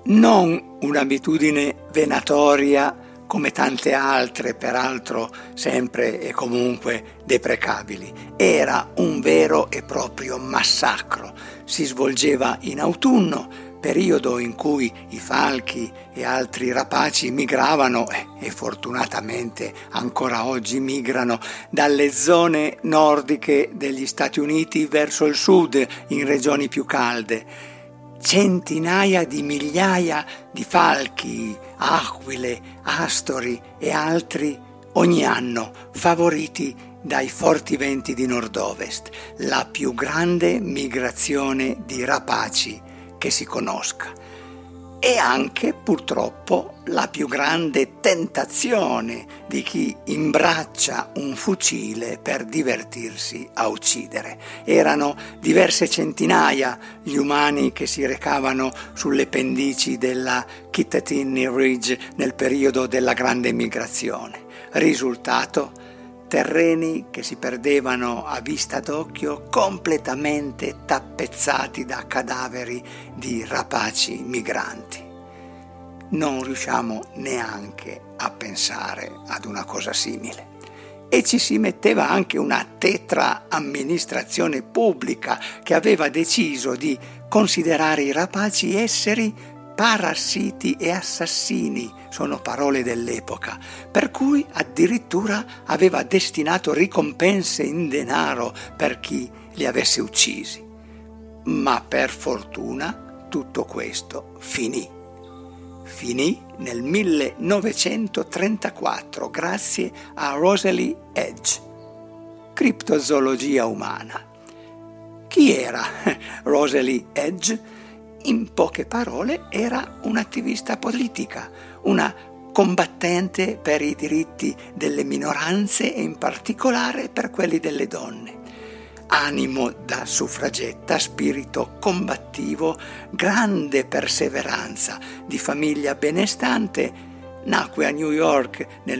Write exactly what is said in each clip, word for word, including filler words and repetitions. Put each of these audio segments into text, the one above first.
Non un'abitudine venatoria come tante altre, peraltro sempre e comunque deprecabili. Era un vero e proprio massacro. Si svolgeva in autunno, periodo in cui i falchi e altri rapaci migravano e, e fortunatamente ancora oggi migrano dalle zone nordiche degli Stati Uniti verso il sud in regioni più calde. Centinaia di migliaia di falchi, aquile, astori e altri ogni anno, favoriti dai forti venti di nord-ovest, la più grande migrazione di rapaci che si conosca. E anche, purtroppo, la più grande tentazione di chi imbraccia un fucile per divertirsi a uccidere. Erano diverse centinaia gli umani che si recavano sulle pendici della Kittatinny Ridge nel periodo della grande migrazione. Risultato: terreni che si perdevano a vista d'occhio, completamente tappezzati da cadaveri di rapaci migranti. Non riusciamo neanche a pensare ad una cosa simile. E ci si metteva anche una tetra amministrazione pubblica che aveva deciso di considerare i rapaci esseri parassiti e assassini, sono parole dell'epoca, per cui addirittura aveva destinato ricompense in denaro per chi li avesse uccisi. Ma per fortuna tutto questo finì. Finì nel millenovecentotrentaquattro grazie a Rosalie Edge. Criptozoologia umana. Chi era Rosalie Edge? In poche parole, era un'attivista politica, una combattente per i diritti delle minoranze e in particolare per quelli delle donne. Animo da suffragetta, spirito combattivo, grande perseveranza, di famiglia benestante. Nacque a New York nel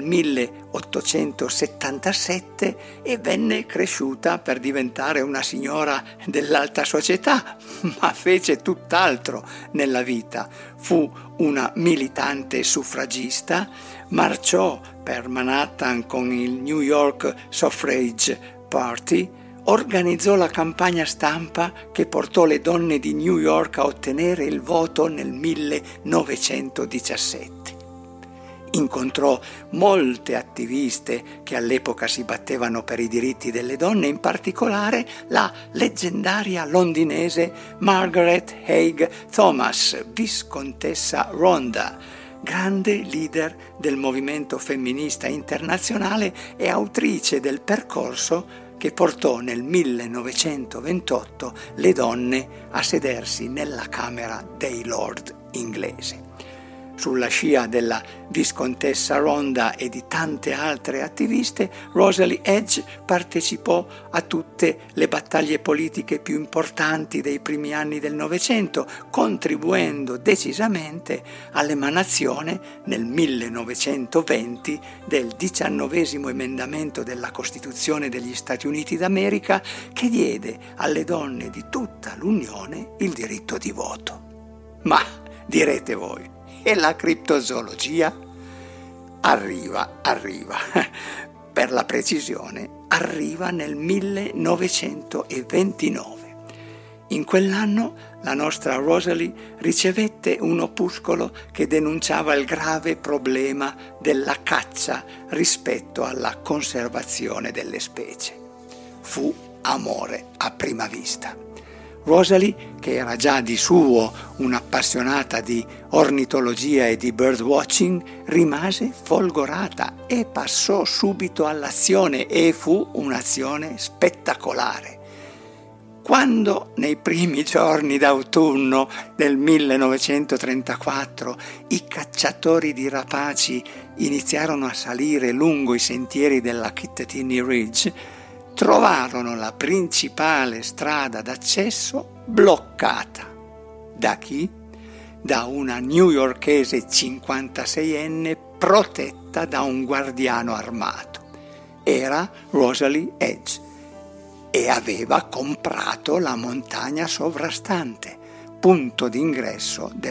milleottocentosettantasette e venne cresciuta per diventare una signora dell'alta società, ma fece tutt'altro nella vita. Fu una militante suffragista, marciò per Manhattan con il New York Suffrage Party, organizzò la campagna stampa che portò le donne di New York a ottenere il voto nel millenovecentodiciassette. Incontrò molte attiviste che all'epoca si battevano per i diritti delle donne, in particolare la leggendaria londinese Margaret Haig Thomas, viscontessa Rhondda, grande leader del movimento femminista internazionale e autrice del percorso che portò nel millenovecentoventotto le donne a sedersi nella Camera dei Lord inglese. Sulla scia della viscontessa Rhondda e di tante altre attiviste, Rosalie Edge partecipò a tutte le battaglie politiche più importanti dei primi anni del Novecento, contribuendo decisamente all'emanazione nel millenovecentoventi del diciannovesimo emendamento della Costituzione degli Stati Uniti d'America, che diede alle donne di tutta l'Unione il diritto di voto. Ma, direte voi, e la criptozoologia? Arriva, arriva. Per la precisione, arriva nel millenovecentoventinove. In quell'anno la nostra Rosalie ricevette un opuscolo che denunciava il grave problema della caccia rispetto alla conservazione delle specie. Fu amore a prima vista. Rosalie, che era già di suo un'appassionata di ornitologia e di birdwatching, rimase folgorata e passò subito all'azione, e fu un'azione spettacolare. Quando nei primi giorni d'autunno del millenovecentotrentaquattro i cacciatori di rapaci iniziarono a salire lungo i sentieri della Kittatinny Ridge, trovarono la principale strada d'accesso bloccata. Da chi? Da una newyorkese cinquantaseienne protetta da un guardiano armato. Era Rosalie Edge e aveva comprato la montagna sovrastante, punto d'ingresso